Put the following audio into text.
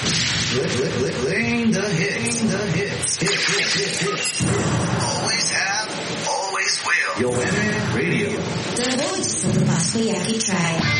Playing the hits. Always have, always will. Your Internet Radio. The voice of the Basmayaki tribe.